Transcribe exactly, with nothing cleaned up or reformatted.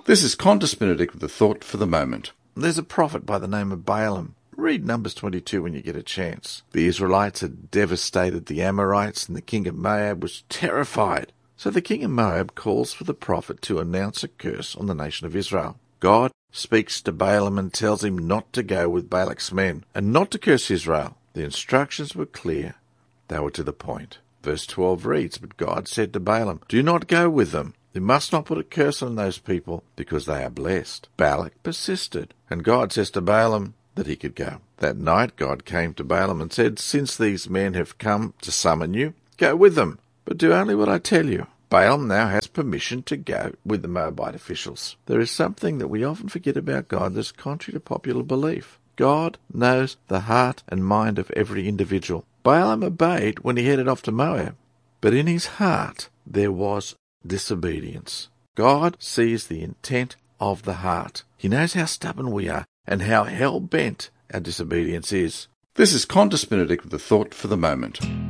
This is Qantas Benedict with a thought for the moment. There's a prophet by the name of Balaam. Read Numbers twenty-two when you get a chance. The Israelites had devastated the Amorites, and the king of Moab was terrified. So the king of Moab calls for the prophet to announce a curse on the nation of Israel. God speaks to Balaam and tells him not to go with Balak's men, and not to curse Israel. The instructions were clear. They were to the point. Verse twelve reads, "But God said to Balaam, do not go with them. You must not put a curse on those people, because they are blessed." Balak persisted, and God says to Balaam that he could go. That night God came to Balaam and said, "Since these men have come to summon you, go with them, but do only what I tell you." Balaam now has permission to go with the Moabite officials. There is something that we often forget about God that's contrary to popular belief. God knows the heart and mind of every individual. Balaam obeyed when he headed off to Moab, but in his heart there was disobedience. God sees the intent of the heart. He knows how stubborn we are and how hell-bent our disobedience is. This is Qantas Benedict with a thought for the moment.